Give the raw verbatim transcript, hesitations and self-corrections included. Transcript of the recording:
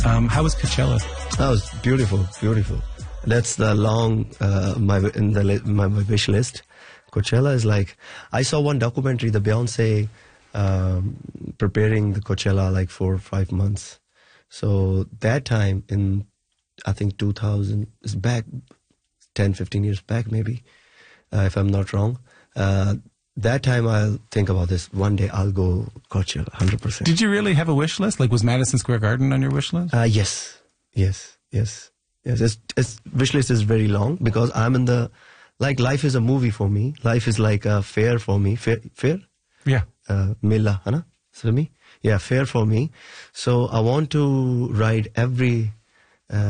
Um, how was Coachella? That was beautiful, beautiful. That's the long uh, my in the li- my, my wish list. Coachella is like, I saw one documentary, the Beyonce um, preparing the Coachella like four or five months. So that time in, I think two thousand, is back ten, fifteen years back maybe, uh, if I'm not wrong. Uh, that time I'll think about this. One day I'll go Coachella, one hundred percent. Did you really have a wish list? Like, was Madison Square Garden on your wish list? Uh, yes, yes, yes, yes. It's, it's, wish list is very long because I'm in the, like life is a movie for me. Life is like a fair for me. Fair? fair? Yeah. Uh, Mela, है ना? For me? Yeah, fair for me. So I want to ride every